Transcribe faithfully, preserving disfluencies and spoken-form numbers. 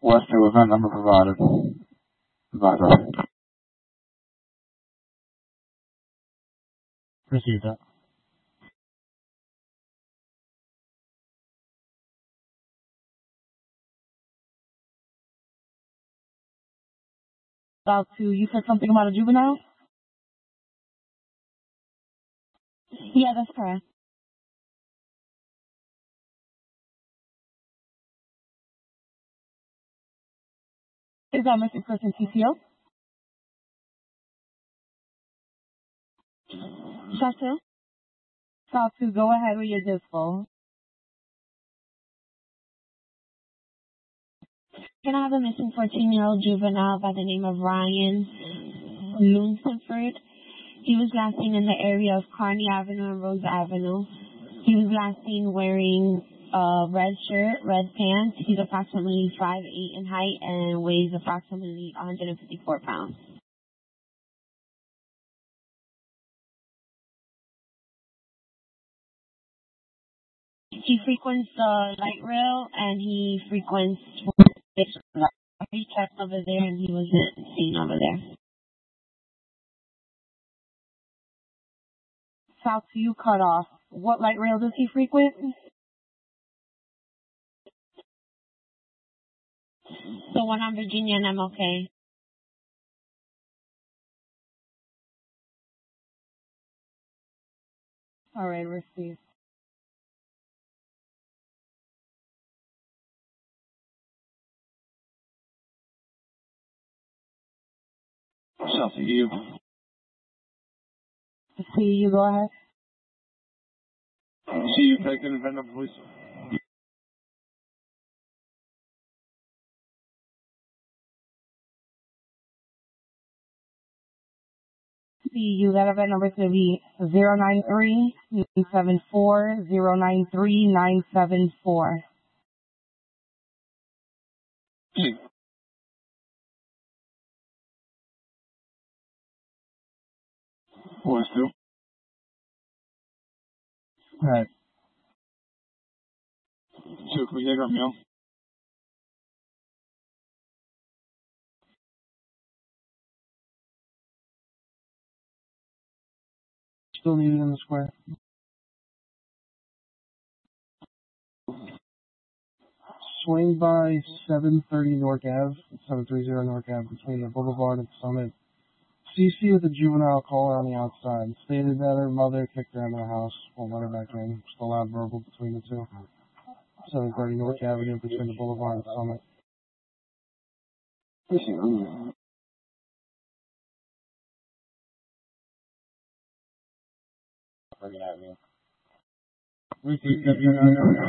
West to event number provided. Provider. Received that. About to, you said something about a juvenile? Yeah, that's correct. Is that missing person T C O? Shot two? Shot two, go ahead with your dispo. Can I have a missing fourteen-year-old juvenile by the name of Ryan Lunsford? He was last seen in the area of Kearney Avenue and Rose Avenue. He was last seen wearing a red shirt, red pants. He's approximately five eight in height and weighs approximately one hundred fifty-four pounds. He frequents the light rail and he frequents he checked over there and he wasn't seen over there. South to you cut off. What light rail does he frequent? The one on Virginia and M L K. All right, received. South to you. See you, go ahead. See you taking event number, please. See you, that event number is going to be zero nine three nine seven four zero nine three nine seven four. See. West two. All right. Two, can we take our meal? Still needed in the square. Swing by seven thirty North Ave, seven thirty North Ave, between the Boulevard and Summit. C C with a juvenile caller on the outside. Stated that her mother kicked her out of the house. Won't let her back in. Still loud verbal between the two. seven thirty North Avenue, between the Boulevard and Summit. Bring it at me. Repeat,